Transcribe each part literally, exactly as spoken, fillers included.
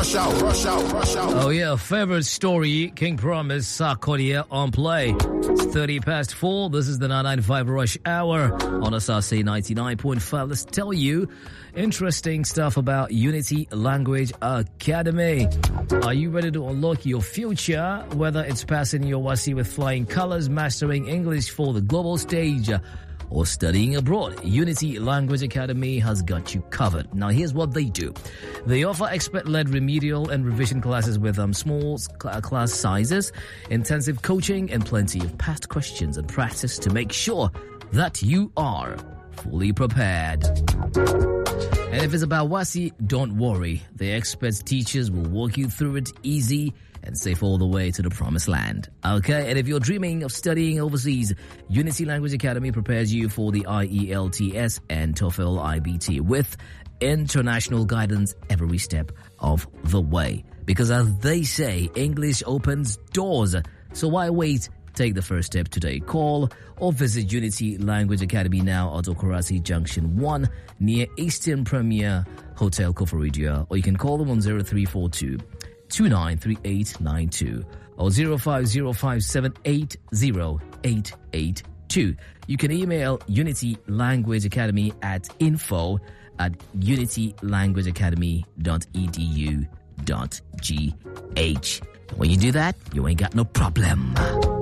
rush out, rush out, rush out. Oh yeah, favorite story, King Promise, Sarkodia on play. It's thirty past four. This is the nine ninety-five Rush Hour on S R C ninety-nine point five. Let's tell you interesting stuff about Unity Language Academy. Are you ready to unlock your future? Whether it's passing your W A S I with flying colors, mastering English for the global stage, or studying abroad, Unity Language Academy has got you covered. Now, here's what they do. They offer expert-led remedial and revision classes with um, small cl- class sizes, intensive coaching, and plenty of past questions and practice to make sure that you are fully prepared. And if it's about W A S I, don't worry. The expert teachers will walk you through it easy and safe all the way to the promised land. Okay, and if you're dreaming of studying overseas, Unity Language Academy prepares you for the I E L T S and TOEFL I B T with international guidance every step of the way. Because as they say, English opens doors. So why wait? Take the first step today. Call or visit Unity Language Academy now at Okorasi Junction one near Eastern Premier Hotel Koforidua, or you can call them on zero three four two, two nine three eight nine two or zero five zero five seven eight zero eight eight two. You can email Unity Language Academy at info at unitylanguageacademy.edu.gh. When you do that, you ain't got no problem.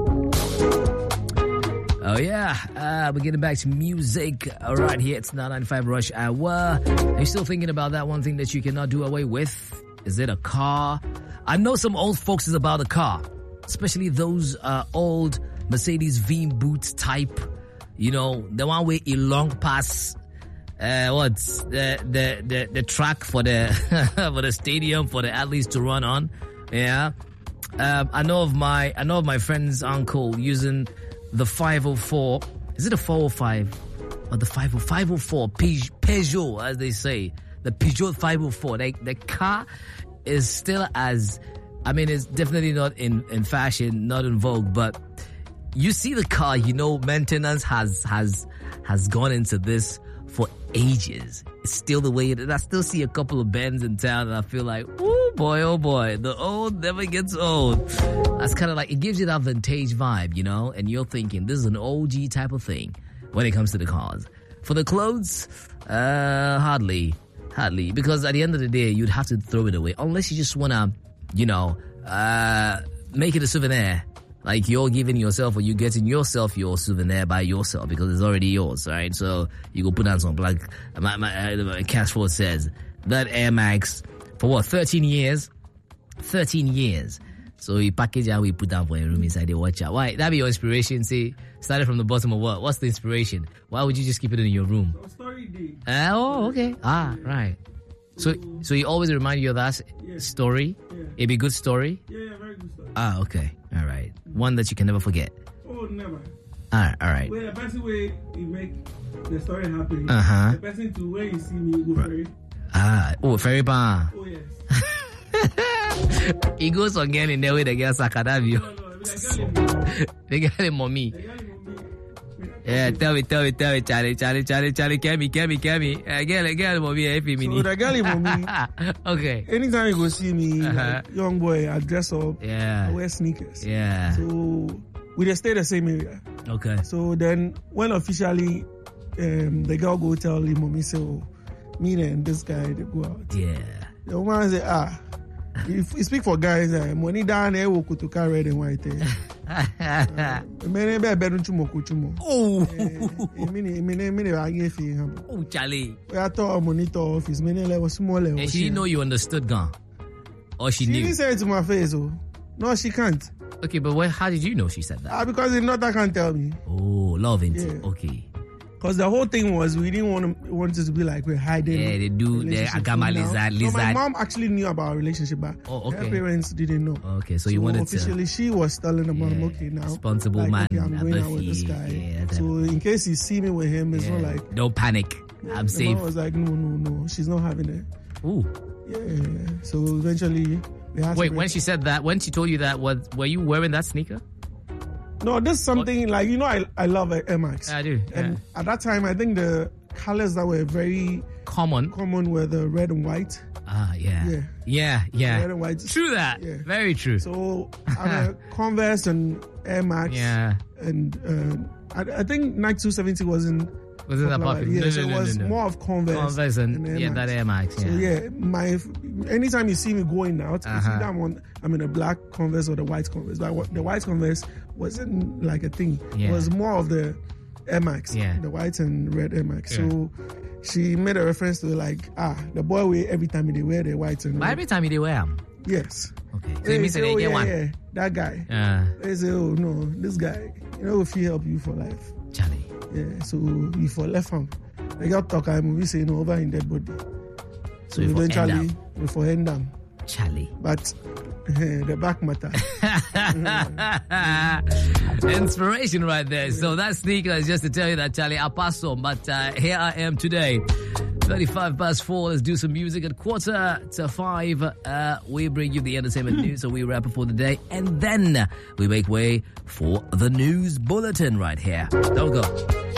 Oh yeah, uh, we're getting back to music. All right, here it's nine ninety-five Rush Hour. Are you still thinking about that one thing that you cannot do away with? Is it a car? I know some old folks is about a car, especially those uh, old Mercedes V boot type. You know, the one with a long pass. Uh, what's the the the the track for the for the stadium for the athletes to run on? Yeah, um, I know of my I know of my friend's uncle using the five oh four. Is it a four oh five or the five oh five oh four Peugeot, as they say, the Peugeot five oh four? Like the car is still as, I mean, it's definitely not in in fashion, not in vogue, but you see the car, you know, maintenance has has has gone into this for ages. It's still the way it is. I still see a couple of bends in town and I feel like, oh boy, oh boy, the old never gets old. That's kind of like, it gives you that vintage vibe, you know, and you're thinking this is an O G type of thing when it comes to the cars. For the clothes, uh, hardly, hardly, because at the end of the day, you'd have to throw it away unless you just want to, you know, uh, make it a souvenir. Like you're giving yourself or you getting yourself your souvenir by yourself because it's already yours, right? So you go put on some black, my, my, uh, Cashford says that Air Max for what, thirteen years? thirteen years. So you package how we put down for your room inside the watch out. Why? That'd be your inspiration. See, started from the bottom of what? What's the inspiration? Why would you just keep it in your room? Story day. Uh, oh, okay. Ah, right. So, so you always remind you of that yeah. story? Yeah. It'd be a good story? Yeah, yeah, very good story. Ah, okay. All right. One that you can never forget. Oh, never. All right, all right. Well, the person way you make the story happen. Uh-huh. The person to where you see me go ferry. Ah, oh, ferry bar. Oh, yes. He goes again in the way the girl Sakadavio. No, no, the The girl in mommy. girl in mommy. Yeah, tell me, tell me, tell me, Charlie, Charlie, Charlie, Charlie, Kemi, Kemi, Kemi. Uh, girl, girl, mommy, if you So the girl in mommy. Okay. Anytime you go see me, Uh-huh. like, young boy, I dress up. Yeah. I wear sneakers. Yeah. So we just stay the same area. Okay. So then when officially um, the girl go tell him, mommy, say, oh, me and this guy, they go out. Yeah. The woman say, ah, if you speak for guys, uh, money down there, we could car red and white. Many better chumo kuchumo. Oh. Many, many, many, I gave him. Oh, Charlie. We are told monitor office, many level small. And she didn't know you understood, gone. Or she, She knew. didn't say it to my face, oh. No, she can't. Okay, but where, how did you know she said that? Ah, because the daughter can't tell me. Oh, love it. Yeah. Okay. Because the whole thing was we didn't want to want it to be like we're hiding. Yeah, they do the relationship agama now. lizard, So lizard. my mom actually knew about our relationship, but Oh, okay. her parents didn't know. Okay, so you wanted to- officially she was telling the mom, Yeah, okay, now responsible like, man, okay, I'm going out with Abafi, this guy. yeah, so in case you see me with him, it's Yeah. not like Don't panic. I'm the safe. mom was like, no, no, no, she's not having it. Ooh. Yeah, yeah, yeah. So eventually, we had to Wait, break when she said that, when she told you that, was were you wearing that sneaker? No, this is something like, you know, I I love Air Max. I do. And Yeah. at that time, I think the colors that were very Common. common were the red and white. Ah, yeah. Yeah. Yeah, yeah. Red and white. True that. Yeah. Very true. So I'm a Converse and Air Max. Yeah. And uh, I, I think Nike two seventy wasn't Wasn't that popular? Yeah, No, so no, it no, was no, no. more of Converse. Converse and, Air yeah, Max. that Air Max. Yeah. So yeah, my anytime you see me going out, Uh-huh. you see that I'm on, I'm in a black Converse or the white Converse. But what- the white Converse wasn't like a thing. Yeah. It was more of the Air Max, Yeah. the white and red Air Max. Yeah. So she made a reference to like ah the boy wear every time they wear the white and But red. every time you do wear them. Yes. Okay. So They it means that say, they oh, get yeah, one. yeah, that guy. Uh, They say, oh no, this guy, you know, if he help you for life. Charlie. Yeah, so he for left him. They got talk I movie saying over in dead body. So you for end eventually up. we for end down. Charlie. But uh, the back matter. Inspiration right there. So that sneaker is just to tell you that Charlie Apaso. But uh, here I am today. thirty-five past four. Let's do some music at quarter to five. Uh, we bring you the entertainment news, so we wrap up for the day. And then we make way for the news bulletin right here. Don't go.